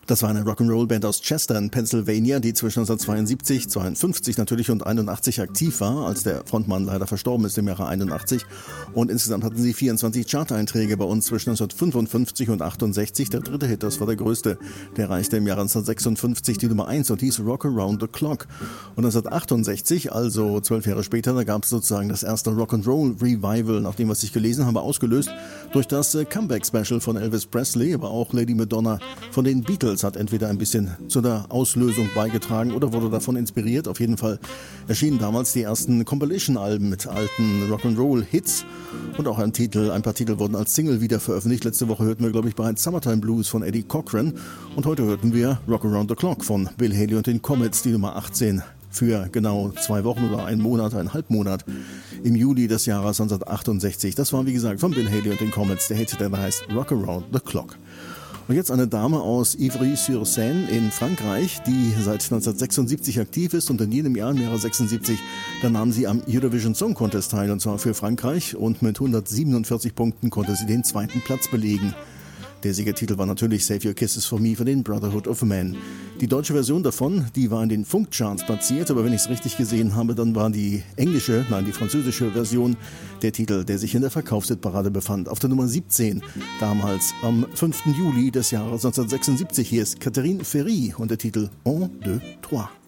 Das war eine Rock'n'Roll-Band aus Chester in Pennsylvania, die zwischen 1972, 52 natürlich und 81 aktiv war, als der Frontmann leider verstorben ist im Jahre 81. Und insgesamt hatten sie 24 Chart-Einträge bei uns zwischen 1955 und 68. Der dritte Hit, das war der größte, der erreichte im Jahre 1956 die Nummer 1 und hieß Rock Around the Clock. Und 1968, also 12 Jahre später, da gab es sozusagen das erste Rock'n'Roll-Revival, nach dem, was ich gelesen habe, ausgelöst durch das Comeback-Special von Elvis Presley, aber auch Lady Madonna von den Beatles hat entweder ein bisschen zu der Auslösung beigetragen oder wurde davon inspiriert. Auf jeden Fall erschienen damals die ersten Compilation-Alben mit alten Rock'n'Roll-Hits und auch ein paar Titel wurden als Single wieder veröffentlicht. Letzte Woche hörten wir, glaube ich, bereits Summertime Blues von Eddie Cochran und heute hörten wir Rock Around the Clock von Bill Haley und den Comets, die Nummer 18 für genau 2 Wochen oder eineinhalb Monat im Juli des Jahres 1968. Das war, wie gesagt, von Bill Haley und den Comets, der Hit, der da heißt Rock Around the Clock. Und jetzt eine Dame aus Ivry-sur-Seine in Frankreich, die seit 1976 aktiv ist und in jedem Jahr, im Jahre 76, da nahm sie am Eurovision Song Contest teil, und zwar für Frankreich, und mit 147 Punkten konnte sie den 2. Platz belegen. Der Siegertitel war natürlich Save Your Kisses for Me für den Brotherhood of Man. Die deutsche Version davon, die war in den Funkcharts platziert, aber wenn ich es richtig gesehen habe, dann war die französische Version der Titel, der sich in der Verkaufshitparade befand, auf der Nummer 17, damals am 5. Juli des Jahres 1976. Hier ist Catherine Ferry und der Titel Un, deux, trois.